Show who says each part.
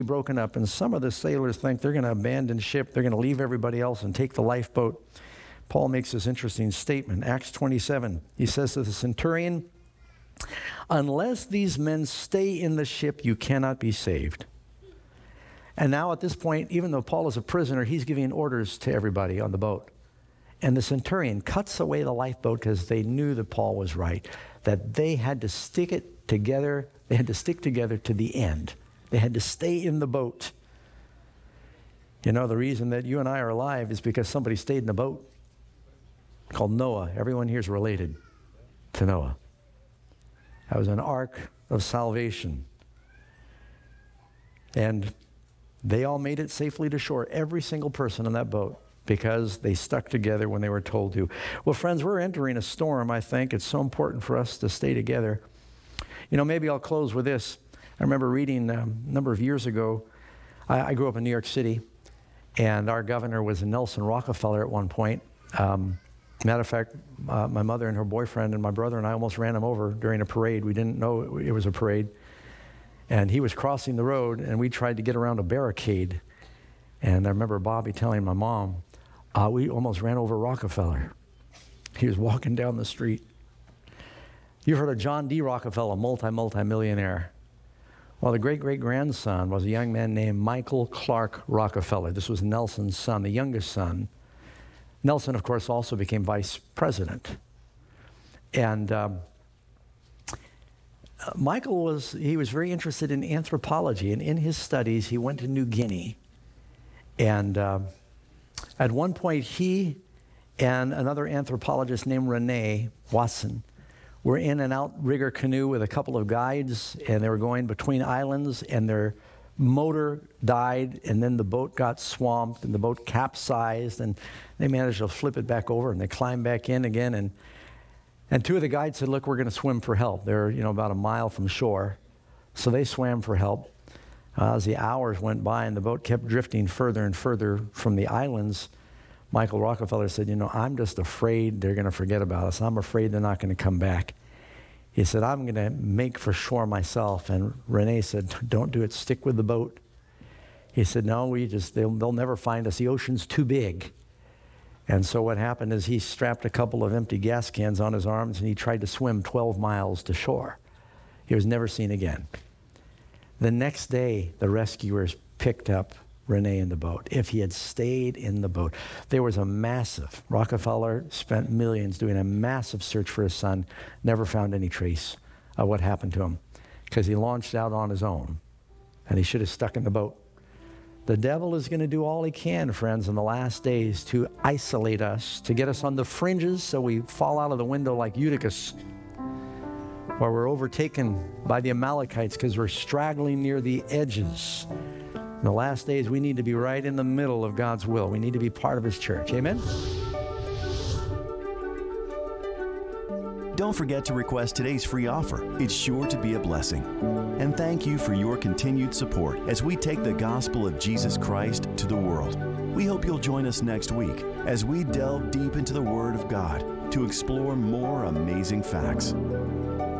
Speaker 1: broken up, and some of the sailors think they're going to abandon ship, they're going to leave everybody else and take the lifeboat. Paul makes this interesting statement. Acts 27, he says to the centurion, unless these men stay in the ship, you cannot be saved. And now at this point, even though Paul is a prisoner, he's giving orders to everybody on the boat. And the centurion cuts away the lifeboat because they knew that Paul was right, that they had to stick it together. They had to stick together to the end. They had to stay in the boat. You know, the reason that you and I are alive is because somebody stayed in the boat, called Noah. Everyone here is related to Noah. That was an ark of salvation. And they all made it safely to shore, every single person in that boat, because they stuck together when they were told to. Well, friends, we're entering a storm, I think. It's so important for us to stay together. You know, maybe I'll close with this. I remember reading a number of years ago, I grew up in New York City, and our governor was Nelson Rockefeller at one point. Matter of fact, my mother and her boyfriend and my brother and I almost ran him over during a parade. We didn't know it was a parade. And he was crossing the road, and we tried to get around a barricade. And I remember Bobby telling my mom, we almost ran over Rockefeller. He was walking down the street. You've heard of John D. Rockefeller, multi-millionaire. Well, the great-great-grandson was a young man named Michael Clark Rockefeller. This was Nelson's son, the youngest son. Nelson, of course, also became vice president. And Michael was very interested in anthropology, and in his studies, he went to New Guinea. And at one point, he and another anthropologist named Rene Watson were in an outrigger canoe with a couple of guides, and they were going between islands, and their motor died, and then the boat got swamped, and the boat capsized, and they managed to flip it back over, and they climbed back in again, and two of the guides said, look, we're going to swim for help. They're, about a mile from shore. So they swam for help. As the hours went by and the boat kept drifting further and further from the islands, Michael Rockefeller said, I'm just afraid they're going to forget about us. I'm afraid they're not going to come back. He said, I'm going to make for shore myself. And Rene said, don't do it. Stick with the boat. He said, no, they'll never find us. The ocean's too big. And so what happened is he strapped a couple of empty gas cans on his arms, and he tried to swim 12 miles to shore. He was never seen again. The next day, the rescuers picked up Rene in the boat. If he had stayed in the boat, there was Rockefeller spent millions doing a massive search for his son, never found any trace of what happened to him, because he launched out on his own, and he should have stuck in the boat. The devil is going to do all he can, friends, in the last days to isolate us, to get us on the fringes so we fall out of the window like Eutychus, or we're overtaken by the Amalekites because we're straggling near the edges. In the last days, we need to be right in the middle of God's will. We need to be part of His church. Amen?
Speaker 2: Don't forget to request today's free offer. It's sure to be a blessing. And thank you for your continued support as we take the gospel of Jesus Christ to the world. We hope you'll join us next week as we delve deep into the Word of God to explore more amazing facts.